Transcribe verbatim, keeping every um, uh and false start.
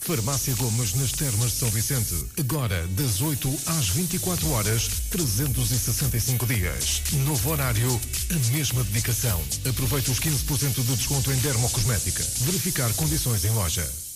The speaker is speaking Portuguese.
Farmácia Gomes nas Termas de São Vicente. Agora, das oito às vinte e quatro horas, trezentos e sessenta e cinco dias. Novo horário, a mesma dedicação. Aproveite os quinze por cento de desconto em dermocosmética. Verificar condições em loja.